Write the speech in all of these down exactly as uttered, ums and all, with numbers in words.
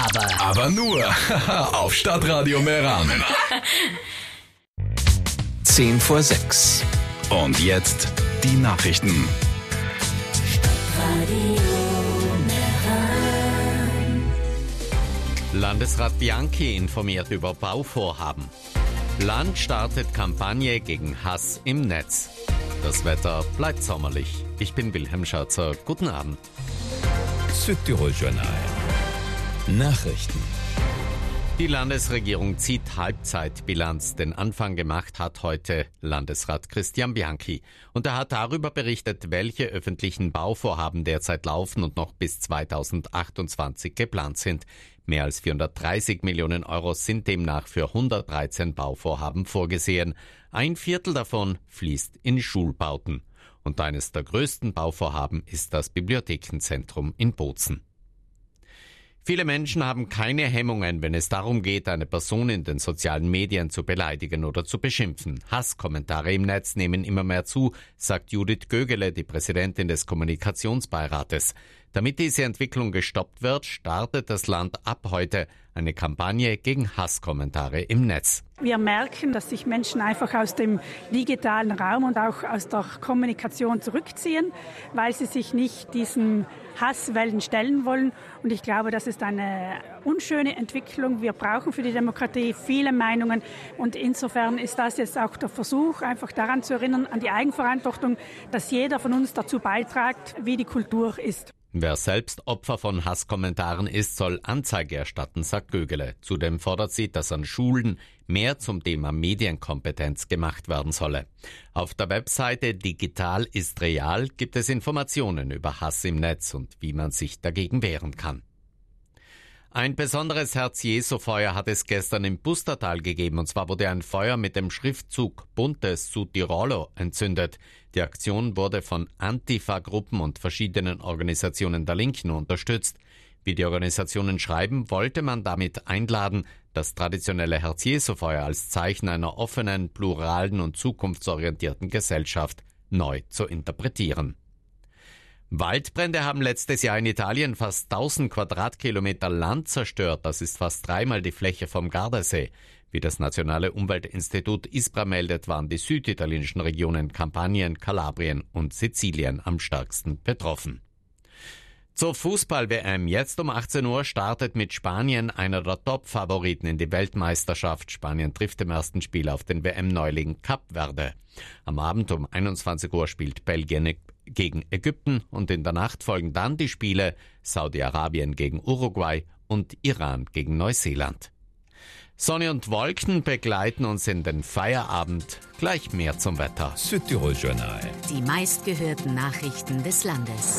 Aber. Aber nur auf Stadtradio Meran. Zehn vor sechs. Und jetzt die Nachrichten. Landesrat Bianchi informiert über Bauvorhaben. Land startet Kampagne gegen Hass im Netz. Das Wetter bleibt sommerlich. Ich bin Wilhelm Scherzer. Guten Abend. Südtirol Journal. Nachrichten. Die Landesregierung zieht Halbzeitbilanz. Den Anfang gemacht hat heute Landesrat Christian Bianchi. Und er hat darüber berichtet, welche öffentlichen Bauvorhaben derzeit laufen und noch bis zweitausendachtundzwanzig geplant sind. Mehr als vierhundertdreißig Millionen Euro sind demnach für hundertdreizehn Bauvorhaben vorgesehen. Ein Viertel davon fließt in Schulbauten. Und eines der größten Bauvorhaben ist das Bibliothekenzentrum in Bozen. Viele Menschen haben keine Hemmungen, wenn es darum geht, eine Person in den sozialen Medien zu beleidigen oder zu beschimpfen. Hasskommentare im Netz nehmen immer mehr zu, sagt Judith Gögele, die Präsidentin des Kommunikationsbeirates. Damit diese Entwicklung gestoppt wird, startet das Land ab heute eine Kampagne gegen Hasskommentare im Netz. Wir merken, dass sich Menschen einfach aus dem digitalen Raum und auch aus der Kommunikation zurückziehen, weil sie sich nicht diesen Hasswellen stellen wollen. Und ich glaube, das ist eine unschöne Entwicklung. Wir brauchen für die Demokratie viele Meinungen. Und insofern ist das jetzt auch der Versuch, einfach daran zu erinnern, an die Eigenverantwortung, dass jeder von uns dazu beiträgt, wie die Kultur ist. Wer selbst Opfer von Hasskommentaren ist, soll Anzeige erstatten, sagt Gögele. Zudem fordert sie, dass an Schulen mehr zum Thema Medienkompetenz gemacht werden solle. Auf der Webseite Digital ist real gibt es Informationen über Hass im Netz und wie man sich dagegen wehren kann. Ein besonderes Herz-Jesu-Feuer hat es gestern im Pustertal gegeben, und zwar wurde ein Feuer mit dem Schriftzug Buntes su Tirolo entzündet. Die Aktion wurde von Antifa-Gruppen und verschiedenen Organisationen der Linken unterstützt. Wie die Organisationen schreiben, wollte man damit einladen, das traditionelle Herz-Jesu-Feuer als Zeichen einer offenen, pluralen und zukunftsorientierten Gesellschaft neu zu interpretieren. Waldbrände haben letztes Jahr in Italien fast tausend Quadratkilometer Land zerstört. Das ist fast dreimal die Fläche vom Gardasee. Wie das Nationale Umweltinstitut ISPRA meldet, waren die süditalienischen Regionen Kampanien, Kalabrien und Sizilien am stärksten betroffen. Zur Fußball-W M. Jetzt um achtzehn Uhr startet mit Spanien einer der Top-Favoriten in die Weltmeisterschaft. Spanien trifft im ersten Spiel auf den W M-Neuling Kap Verde. Am Abend um einundzwanzig Uhr spielt Belgien gegen Ägypten und in der Nacht folgen dann die Spiele Saudi-Arabien gegen Uruguay und Iran gegen Neuseeland. Sonne und Wolken begleiten uns in den Feierabend. Gleich mehr zum Wetter. Südtirol Journal. Die meistgehörten Nachrichten des Landes.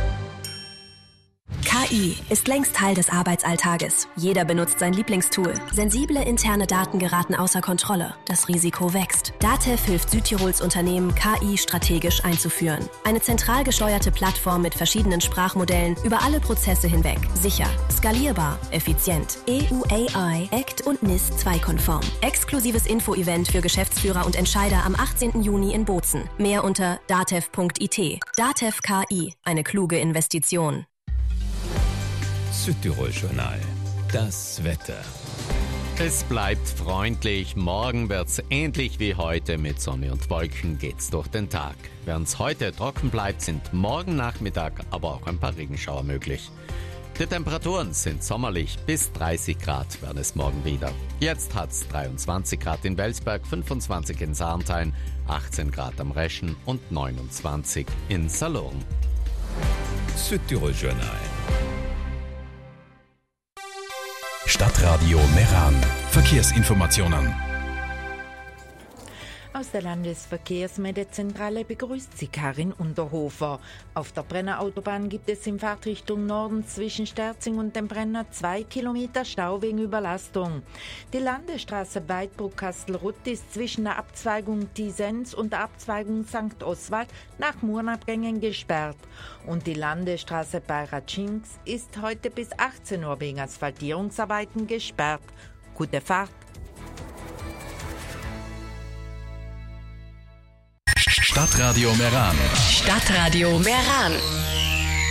K I ist längst Teil des Arbeitsalltages. Jeder benutzt sein Lieblingstool. Sensible interne Daten geraten außer Kontrolle. Das Risiko wächst. DATEV hilft Südtirols Unternehmen, K I strategisch einzuführen. Eine zentral gesteuerte Plattform mit verschiedenen Sprachmodellen über alle Prozesse hinweg. Sicher, skalierbar, effizient. E U A I, A C T und N I S zwei konform. Exklusives Info-Event für Geschäftsführer und Entscheider am achtzehnten Juni in Bozen. Mehr unter datev punkt I T. DATEV K I, eine kluge Investition. Südtirol Journal. Das Wetter. Es bleibt freundlich. Morgen wird's ähnlich wie heute. Mit Sonne und Wolken geht's durch den Tag. Während's heute trocken bleibt, sind morgen Nachmittag aber auch ein paar Regenschauer möglich. Die Temperaturen sind sommerlich. Bis dreißig Grad werden es morgen wieder. Jetzt hat's dreiundzwanzig Grad in Welsberg, fünfundzwanzig in Sarnthein, achtzehn Grad am Reschen und neunundzwanzig in Salurn. Südtirol Journal. Stadtradio Meran. Verkehrsinformationen. Aus der Landesverkehrsmeldezentrale begrüßt sie Karin Unterhofer. Auf der Brenner Autobahn gibt es in Fahrtrichtung Norden zwischen Sterzing und dem Brenner zwei Kilometer Stau wegen Überlastung. Die Landesstraße Weidbruck-Kastelruth ist zwischen der Abzweigung Tisens und der Abzweigung Sankt Oswald nach Murnabgängen gesperrt. Und die Landesstraße Beiratschinks ist heute bis achtzehn Uhr wegen Asphaltierungsarbeiten gesperrt. Gute Fahrt! Stadtradio Meran. Stadtradio Meran.